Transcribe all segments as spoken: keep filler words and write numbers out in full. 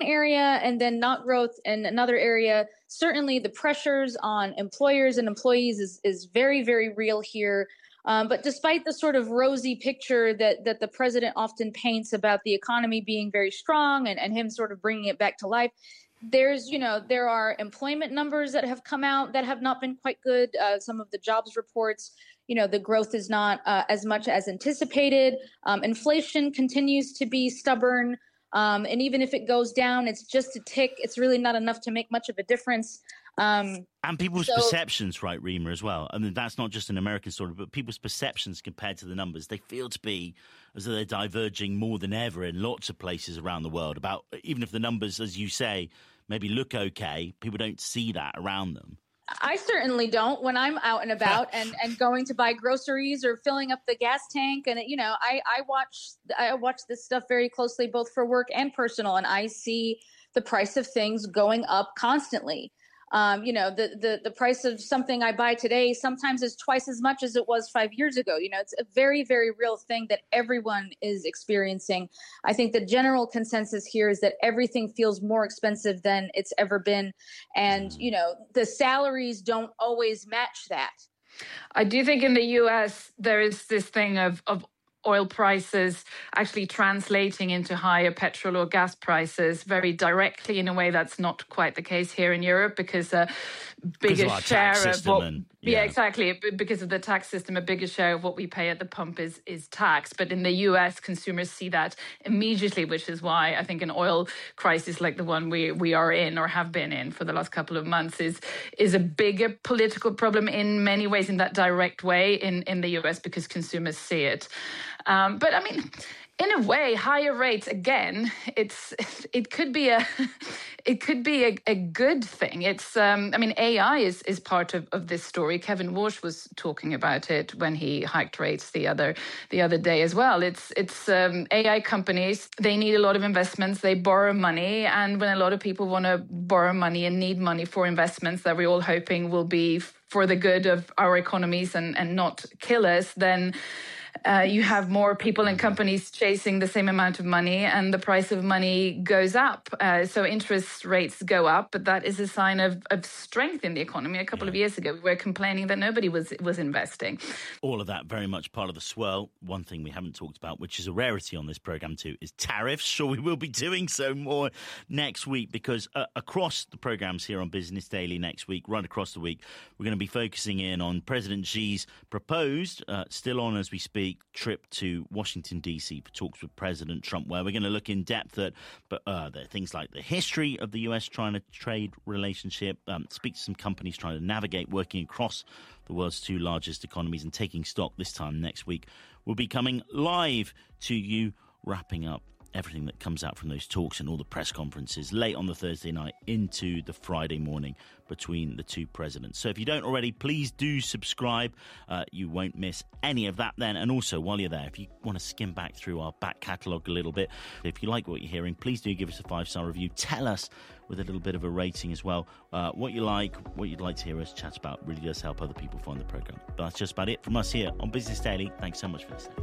area and then not growth in another area. Certainly the pressures on employers and employees is, is very, very real here. Um, but despite the sort of rosy picture that that the president often paints about the economy being very strong and, and him sort of bringing it back to life, there's, you know, there are employment numbers that have come out that have not been quite good. Uh, some of the jobs reports, you know, the growth is not uh, as much as anticipated. Um, inflation continues to be stubborn. Um, and even if it goes down, it's just a tick. It's really not enough to make much of a difference. Um, and people's so, perceptions, right, Rima, as well. I mean, that's not just an American story, but people's perceptions compared to the numbers, they feel to be as though they're diverging more than ever in lots of places around the world. About even if the numbers, as you say, maybe look okay, people don't see that around them. I certainly don't when I'm out and about and, and going to buy groceries or filling up the gas tank. And, you know, I, I watch I watch this stuff very closely, both for work and personal, and I see the price of things going up constantly. Um, you know, the, the, the price of something I buy today sometimes is twice as much as it was five years ago. You know, it's a very, very real thing that everyone is experiencing. I think the general consensus here is that everything feels more expensive than it's ever been. And, you know, the salaries don't always match that. I do think in the U S there is this thing of, of oil prices actually translating into higher petrol or gas prices very directly in a way that's not quite the case here in Europe, because a bigger of share of what, and, yeah. yeah, exactly, because of the tax system, a bigger share of what we pay at the pump is is tax. But in the U S, consumers see that immediately, which is why I think an oil crisis like the one we we are in or have been in for the last couple of months is is a bigger political problem in many ways, in that direct way in in the U S, because consumers see it. Um, but I mean, in a way, higher rates, again, it's it could be a it could be a, a good thing. It's um, I mean, A I is is part of, of this story. Kevin Walsh was talking about it when he hiked rates the other the other day as well. It's it's um, A I companies. They need a lot of investments. They borrow money, and when a lot of people want to borrow money and need money for investments that we're all hoping will be for the good of our economies and and not kill us, then Uh, you have more people and companies chasing the same amount of money, and the price of money goes up. Uh, so interest rates go up, but that is a sign of, of strength in the economy. A couple yeah. of years ago, we were complaining that nobody was was investing. All of that very much part of the swirl. One thing we haven't talked about, which is a rarity on this programme too, is tariffs. Sure, we will be doing so more next week, because uh, across the programmes here on Business Daily next week, right across the week, we're going to be focusing in on President Xi's proposed, uh, still on as we speak, trip to Washington, D C for talks with President Trump, where we're going to look in depth at but uh, there are things like the history of the U S-China trade relationship, um, speak to some companies trying to navigate working across the world's two largest economies, and taking stock this time next week. We'll be coming live to you, wrapping up everything that comes out from those talks and all the press conferences late on the Thursday night into the Friday morning between the two presidents. So if you don't already, please do subscribe. Uh, you won't miss any of that then. And also, while you're there, if you want to skim back through our back catalogue a little bit, if you like what you're hearing, please do give us a five-star review. Tell us with a little bit of a rating as well uh, what you like, what you'd like to hear us chat about. It really does help other people find the programme. But that's just about it from us here on Business Daily. Thanks so much for listening.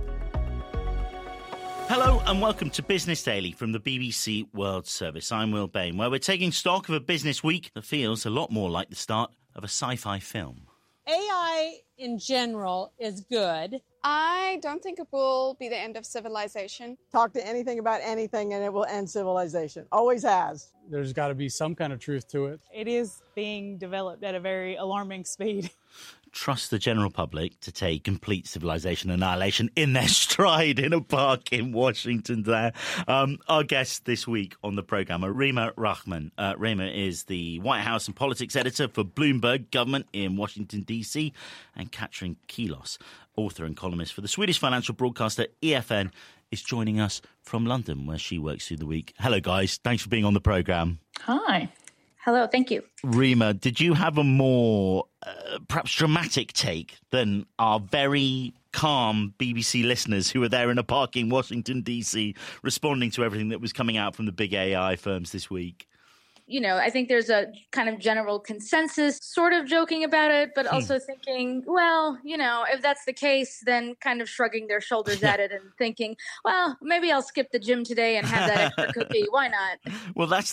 Hello and welcome to Business Daily from the B B C World Service. I'm Will Bain, where we're taking stock of a business week that feels a lot more like the start of a sci-fi film. A I in general is good. I don't think it will be the end of civilization. Talk to anything about anything and it will end civilization. Always has. There's got to be some kind of truth to it. It is being developed at a very alarming speed. Trust the general public to take complete civilization annihilation in their stride in a park in Washington there. Um, our guest this week on the programme are Rima Rahman. Uh, Rima is the White House and politics editor for Bloomberg Government in Washington, D C, and Katrin Kilos, author and columnist for the Swedish financial broadcaster E F N, is joining us from London, where she works through the week. Hello, guys. Thanks for being on the programme. Hi. Hello, thank you. Rima, did you have a more uh, perhaps dramatic take than our very calm B B C listeners who were there in a park in Washington, D C, responding to everything that was coming out from the big A I firms this week? You know, I think there's a kind of general consensus sort of joking about it, but also thinking, well, you know, if that's the case, then kind of shrugging their shoulders at it and thinking, well, maybe I'll skip the gym today and have that extra cookie. Why not? Well, that's